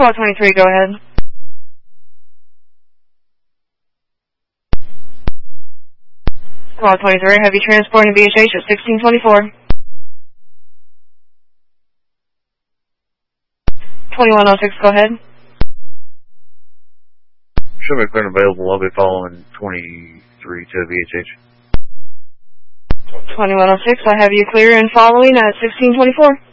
Squad 23, go ahead. Squad 23, have you transporting BHH at 1624? 2106, go ahead. Show me a clear and available. I'll be following 23 to VHH. 2106, I have you clear and following at 1624.